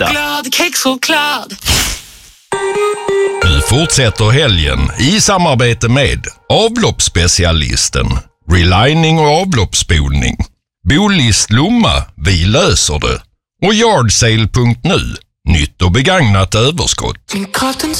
äta. Glad kexchoklad. Nu fortsätter helgen i samarbete med avloppsspecialisten, relining och avloppsspolning, Bolist Lomma, vi löser det, och Yardsale.nu, nytt och begagnat överskott.